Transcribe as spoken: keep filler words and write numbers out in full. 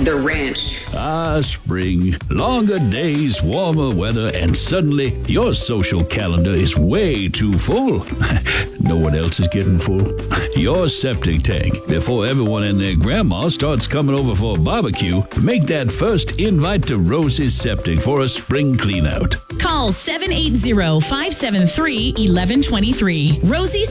The Ranch. Ah, spring. Longer days, warmer weather, and suddenly your social calendar is way too full. No one else is getting full. Your septic tank. Before everyone and their grandma starts coming over for a barbecue, make that first invite to Rosie's Septic for a spring cleanout. Call seven eight zero, five seven three, one one two three. Rosie's